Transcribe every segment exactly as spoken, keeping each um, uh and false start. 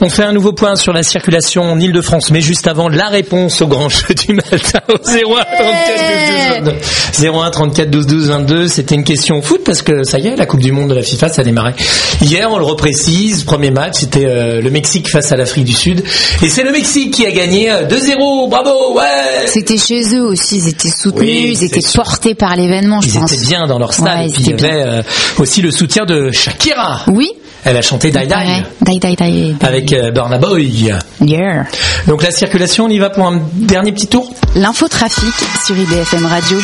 On fait un nouveau point sur la circulation en Ile-de-France, mais juste avant, la réponse au grand jeu du matin au zéro un trente-quatre douze douze vingt-deux. zéro un trente-quatre douze douze vingt-deux, c'était une question foot parce que ça y est, la Coupe du Monde de la FIFA, ça a démarré. Hier, on le reprécise, premier match, c'était euh, le Mexique face à l'Afrique du Sud. Et c'est le Mexique qui a gagné euh, deux zéro, bravo, ouais! C'était chez eux aussi, ils étaient soutenus, Oui, ils étaient sûr. portés par l'événement, je Ils pense. étaient bien dans leur stade, Ouais, et ils puis il y étaient avait euh, aussi le soutien de Shakira. Oui. Elle a chanté Die Die Ouais. Die, die, die, die. avec euh, Burna Boy. Yeah. Donc la circulation, on y va pour un dernier petit tour. L'infotrafic sur I D F M Radio.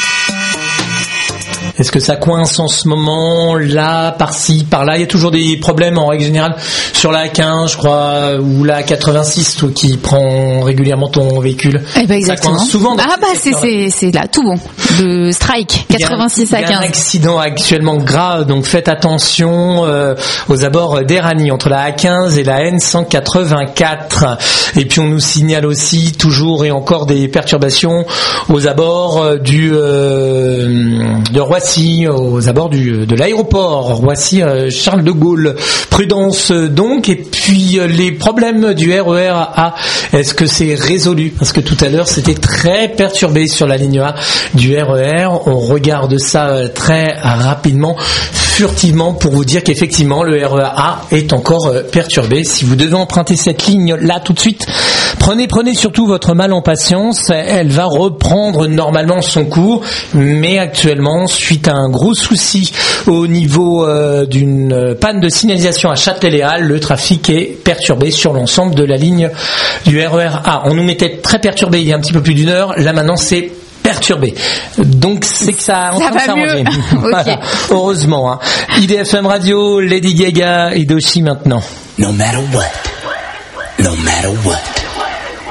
Est-ce que ça coince en ce moment, là, par-ci, par-là? Il y a toujours des problèmes en règle générale sur la A quinze, je crois, ou la A quatre-vingt-six, toi qui prends régulièrement ton véhicule. Eh ben exactement. Ça coince souvent dans Ah bah ce c'est secteur. c'est c'est là tout bon. De strike quatre-vingt-six à Il y a un quinze. accident actuellement grave, donc faites attention euh, aux abords d'Erani, entre la A quinze et la N cent quatre-vingt-quatre. Et puis on nous signale aussi toujours et encore des perturbations aux abords euh, du euh, de Roissy, aux abords du de l'aéroport Roissy euh, Charles de Gaulle. Prudence euh, donc. Et puis euh, les problèmes du R E R A, est-ce que c'est résolu? Parce que tout à l'heure c'était très perturbé sur la ligne A du R E R. On regarde ça euh, très rapidement, furtivement, pour vous dire qu'effectivement le R E R A est encore euh, perturbé. Si vous devez emprunter cette ligne là tout de suite, prenez prenez surtout votre mal en patience. Elle va reprendre normalement son cours, mais actuellement, suite à un gros souci au niveau euh, d'une panne de signalisation à Châtelet-Léal, le trafic est perturbé sur l'ensemble de la ligne du R E R A. On nous mettait très perturbé il y a un petit peu plus d'une heure. Là maintenant c'est perturbé. Donc c'est que ça, Ça va s'arranger. mieux. Voilà. Ok. Heureusement. Hein. I D F M Radio, Lady Gaga et Doshi maintenant. No matter what. No matter what.